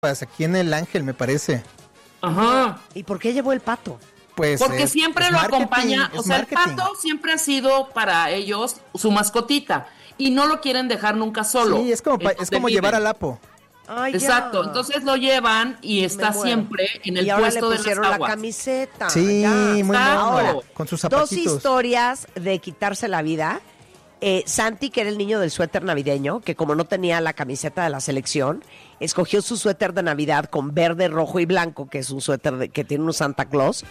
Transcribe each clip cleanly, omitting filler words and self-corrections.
aquí en El Ángel, me parece. Ajá. ¿Y por qué llevó el pato? Pues porque siempre lo acompaña, o sea, marketing. el pato siempre ha sido para ellos su mascotita y no lo quieren dejar nunca solo. Sí, es como llevar al Apo. Ay, exacto, ya. entonces lo llevan y está siempre en el y ahora puesto le de pusieron las la aguas. camiseta. Sí, ya. muy mono. Ahora, Con sus dos zapatitos. historias de quitarse la vida. Santi, que era el niño del suéter navideño, que como no tenía la camiseta de la selección, escogió su suéter de Navidad con verde, rojo y blanco, que es un suéter que tiene un Santa Claus,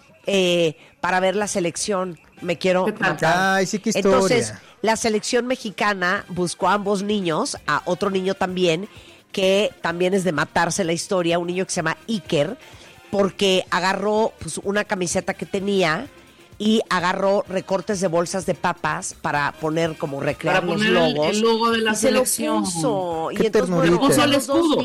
para ver la selección. Me quiero matar. Ay, sí, qué historia. Entonces, la selección mexicana buscó a ambos niños, a otro niño también, que también es de matarse la historia, un niño que se llama Iker, porque agarró pues, una camiseta que tenía y agarró recortes de bolsas de papas para poner como recrear Para los poner logos. el logo de la y selección. Se lo puso. Qué Y entonces, ternurita. bueno, El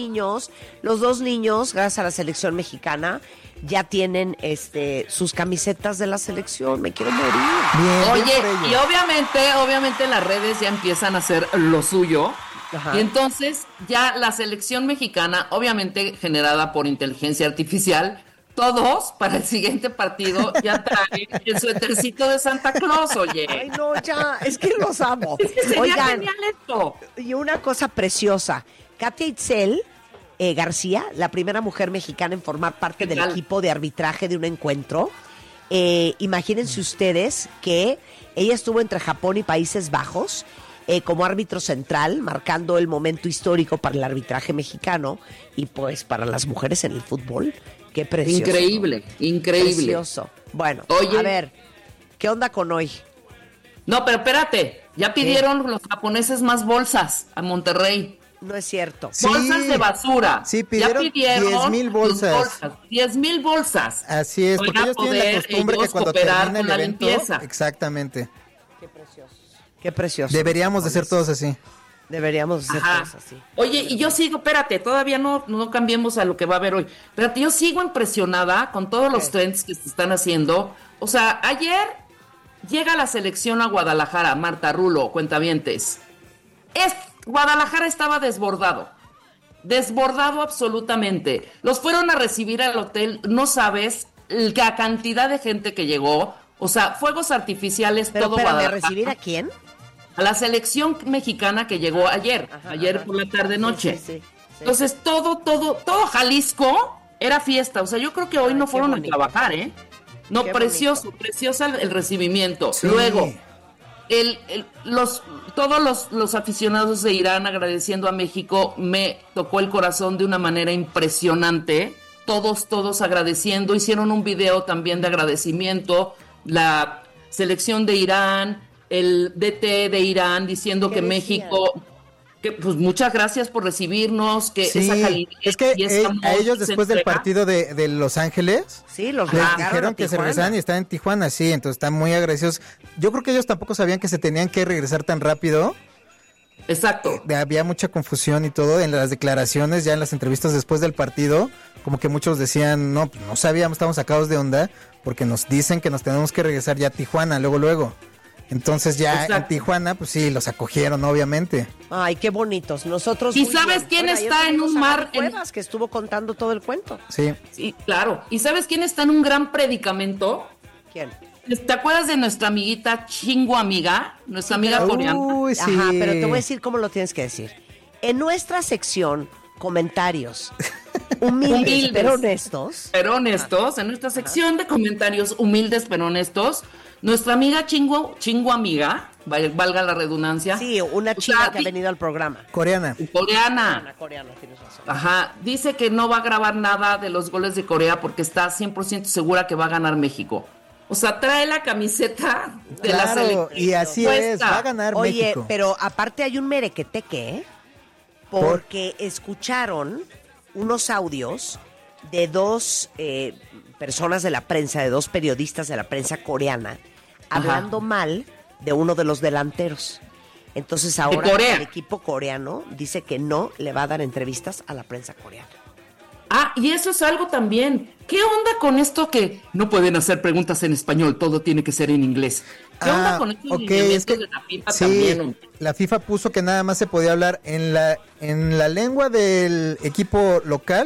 los dos niños, gracias a la selección mexicana, ya tienen sus camisetas de la selección. Me quiero morir. Bien, Oye, bien por ellos. y obviamente las redes ya empiezan a hacer lo suyo. Ajá. Y entonces ya la selección mexicana, obviamente generada por inteligencia artificial, todos para el siguiente partido ya traen el suétercito de Santa Claus, oye. Ay, no, ya, es que los amo. Es que sería Oigan, genial esto. y una cosa preciosa. Katia Itzel García, la primera mujer mexicana en formar parte del equipo de arbitraje de un encuentro. Imagínense ustedes que ella estuvo entre Japón y Países Bajos como árbitro central, marcando el momento histórico para el arbitraje mexicano y pues para las mujeres en el fútbol. Qué precioso. Increíble, increíble. Precioso. Bueno, oye, a ver, ¿qué onda con hoy? No, pero espérate, ya pidieron los japoneses más bolsas a Monterrey. No es cierto. Sí. Bolsas de basura. Sí, pidieron 10,000 bolsas. 10,000 bolsas. Así es, porque ellos tienen la costumbre que cuando termina el evento, limpieza. exactamente. Qué precioso. Qué precioso. Deberíamos de ser todos así. Deberíamos de ser Ajá. todos así. Oye, y yo sigo, espérate, todavía no cambiemos a lo que va a haber hoy. Espérate, yo sigo impresionada con todos los trends que se están haciendo. O sea, ayer llega la selección a Guadalajara, Marta Rulo, cuentavientes. Guadalajara estaba desbordado absolutamente. Los fueron a recibir al hotel, no sabes la cantidad de gente que llegó. O sea, fuegos artificiales, Pero todo espérame, ¿a Guadalajara. recibir a quién? A la selección mexicana que llegó ayer, por la tarde-noche. Sí. Entonces, todo Jalisco era fiesta. O sea, yo creo que hoy no qué fueron bonito. a trabajar, ¿eh? No, Qué preciosa el recibimiento. Sí. Luego, todos los aficionados de Irán agradeciendo a México, me tocó el corazón de una manera impresionante. Todos agradeciendo. Hicieron un video también de agradecimiento. La selección de Irán, el DT de Irán diciendo que decían? México, que pues muchas gracias por recibirnos, que Sí, esa calidad es que y ese amor a ellos que se después del entrega. partido de Los Ángeles Sí, los les regalaron dijeron a que se Tijuana. regresaban y están en Tijuana, sí, entonces están muy agradecidos. Yo creo que ellos tampoco sabían que se tenían que regresar tan rápido. Exacto. Había mucha confusión y todo en las declaraciones, ya en las entrevistas después del partido, como que muchos decían, no, pues no sabíamos, estamos sacados de onda, porque nos dicen que nos tenemos que regresar ya a Tijuana, luego. Entonces ya Exacto. en Tijuana, pues sí, los acogieron, obviamente. Ay, qué bonitos. Nosotros. ¿Y muy sabes bien. quién Oiga, está ya en un tenemos a mar Mar Cuevas, que estuvo contando todo el cuento. Sí. Sí, claro. ¿Y sabes quién está en un gran predicamento? ¿Quién? ¿Te acuerdas de nuestra amiguita Chingu Amiga? Nuestra amiga coreana. Uy, sí. Ajá, pero te voy a decir cómo lo tienes que decir. En nuestra sección, comentarios humildes, pero honestos. Pero honestos, en nuestra sección de comentarios humildes pero honestos, nuestra amiga Chingu Amiga, valga la redundancia. Sí, una o chica sea, que ha venido al programa. Coreana. coreana. Coreana, tienes razón. Ajá, dice que no va a grabar nada de los goles de Corea porque está 100% segura que va a ganar México. O sea, trae la camiseta de la Claro, selección. y así es, va a ganar Oye, México. pero aparte hay un merequeteque, ¿eh? Porque escucharon unos audios de dos personas de la prensa, de dos periodistas de la prensa coreana, hablando mal de uno de los delanteros. Entonces ahora Corea. el equipo coreano dice que no le va a dar entrevistas a la prensa coreana. Ah, y eso es algo también. ¿Qué onda con esto que no pueden hacer preguntas en español, todo tiene que ser en inglés? ¿Qué onda con estos lineamientos de la FIFA sí, también, hombre? la FIFA puso que nada más se podía hablar en la lengua del equipo local,